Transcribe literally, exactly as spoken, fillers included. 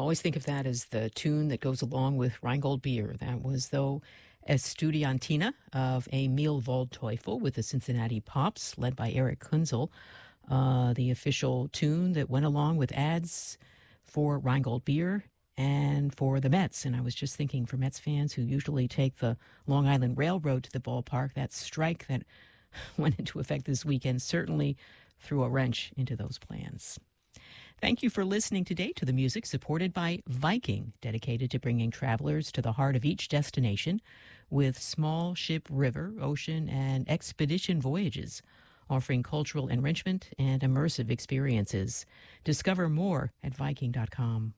always think of that as the tune that goes along with Rheingold Beer. That was, though, Estudiantina of Emil Waldteufel with the Cincinnati Pops, led by Eric Kunzel, uh, the official tune that went along with ads for Rheingold Beer and for the Mets. And I was just thinking, for Mets fans who usually take the Long Island Railroad to the ballpark, that strike that went into effect this weekend certainly threw a wrench into those plans. Thank you for listening today to the music supported by Viking, dedicated to bringing travelers to the heart of each destination with small ship river, ocean, and expedition voyages, offering cultural enrichment and immersive experiences. Discover more at Viking dot com.